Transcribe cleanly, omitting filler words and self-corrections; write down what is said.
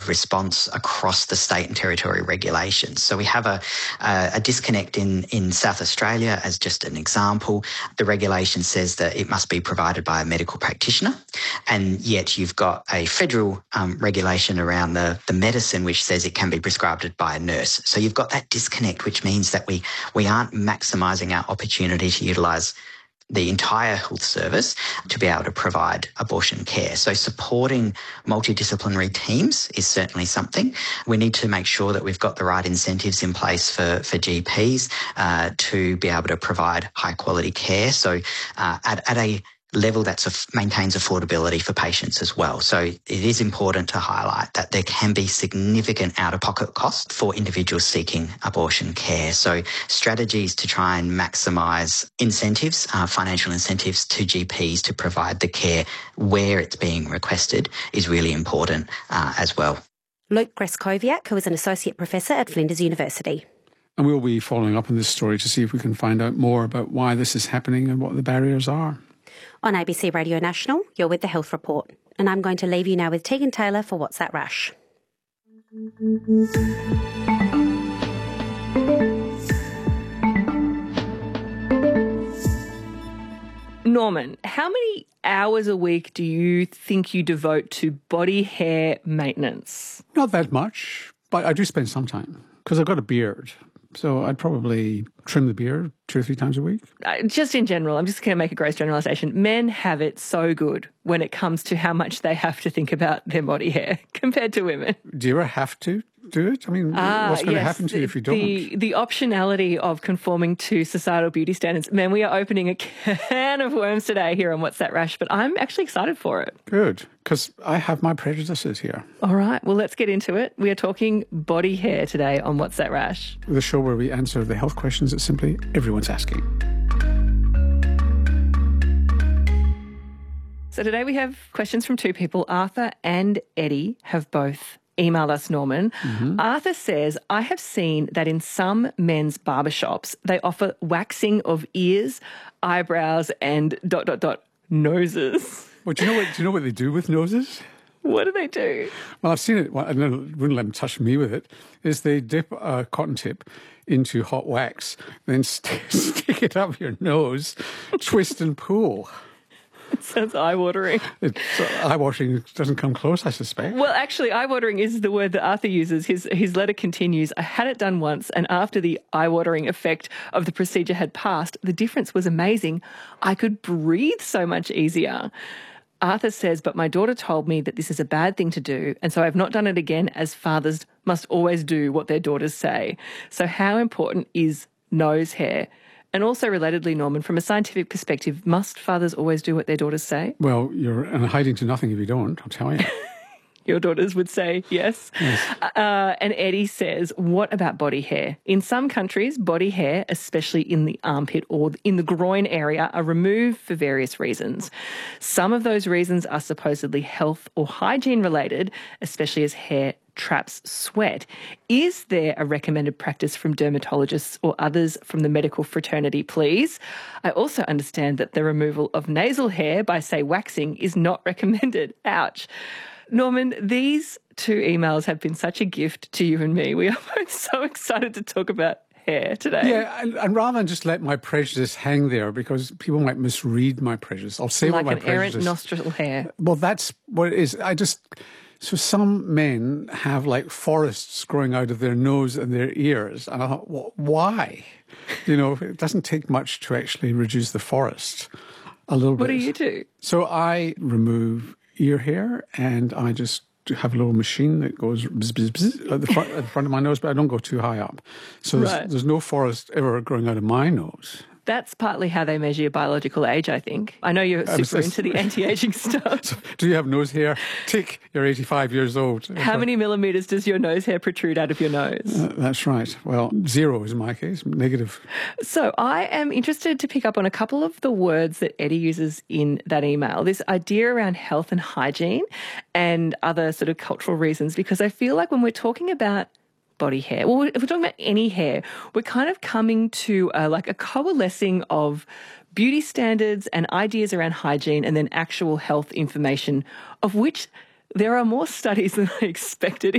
response across the state and territory regulations. So we have a disconnect in South Australia as just an example. The regulation says that it must be provided by a medical practitioner, and yet you've got a federal regulation around the medicine which says it can be prescribed by a nurse. So you've got that disconnect, which means that we aren't maximising our opportunity to utilise the entire health service to be able to provide abortion care. So supporting multidisciplinary teams is certainly something. We need to make sure that we've got the right incentives in place for GPs to be able to provide high quality care. So at a level that maintains affordability for patients as well. So it is important to highlight that there can be significant out-of-pocket costs for individuals seeking abortion care. So strategies to try and maximise incentives, financial incentives to GPs to provide the care where it's being requested is really important as well. Luke Greskoviak, who is an Associate Professor at Flinders University. And we'll be following up on this story to see if we can find out more about why this is happening and what the barriers are. On ABC Radio National, you're with The Health Report. And I'm going to leave you now with Tegan Taylor for What's That Rash? Norman, how many hours a week do you think you devote to body hair maintenance? Not that much, but I do spend some time because I've got a beard. So I'd probably trim the beard 2 or 3 times a week. Just in general, I'm just going to make a gross generalisation. Men have it so good when it comes to how much they have to think about their body hair compared to women. Do you ever have to do it? I mean, what's going to happen to you if you don't? The optionality of conforming to societal beauty standards. Man, we are opening a can of worms today here on What's That Rash, but I'm actually excited for it. Good, because I have my prejudices here. All right, well, let's get into it. We are talking body hair today on What's That Rash? The show where we answer the health questions that simply everyone's asking. So today we have questions from 2 people. Arthur and Eddie have both emailed us, Norman. Mm-hmm. Arthur says, I have seen that in some men's barbershops, they offer waxing of ears, eyebrows and ... noses. Well, do you know what they do with noses? What do they do? Well, I've seen it. Well, I wouldn't let them touch me with it. Is they dip a cotton tip into hot wax, then stick it up your nose, twist and pull. It sounds eye-watering. Eye-watering doesn't come close, I suspect. Well, actually, eye-watering is the word that Arthur uses. His letter continues, I had it done once, and after the eye-watering effect of the procedure had passed, the difference was amazing. I could breathe so much easier. Arthur says, but my daughter told me that this is a bad thing to do, and so I've not done it again, as fathers must always do what their daughters say. So how important is nose hair? And also relatedly, Norman, from a scientific perspective, must fathers always do what their daughters say? Well, you're hiding to nothing if you don't, I'll tell you. Your daughters would say yes. And Eddie says, what about body hair? In some countries, body hair, especially in the armpit or in the groin area, are removed for various reasons. Some of those reasons are supposedly health or hygiene related, especially as hair traps sweat. Is there a recommended practice from dermatologists or others from the medical fraternity, please? I also understand that the removal of nasal hair by, say, waxing is not recommended. Ouch. Norman, these 2 emails have been such a gift to you and me. We are both so excited to talk about hair today. Yeah, and rather than just let my prejudice hang there, because people might misread my prejudice, I'll say like what my prejudice... Like an errant nostril hair. Well, that's what it is. So some men have like forests growing out of their nose and their ears. And I thought, well, why? It doesn't take much to actually reduce the forest a little bit. What do you do? So I remove ear hair and I just have a little machine that goes bzz, bzz, bzz at the front of my nose, but I don't go too high up. So there's no forest ever growing out of my nose. That's partly how they measure your biological age, I think. I know you're super into the anti-aging stuff. So do you have nose hair? Tick, you're 85 years old. How many millimetres does your nose hair protrude out of your nose? That's right. Well, 0 is my case, negative. So I am interested to pick up on a couple of the words that Eddie uses in that email, this idea around health and hygiene and other sort of cultural reasons, because I feel like when we're talking about body hair, well, if we're talking about any hair, we're kind of coming to a coalescing of beauty standards and ideas around hygiene and then actual health information, of which there are more studies than I expected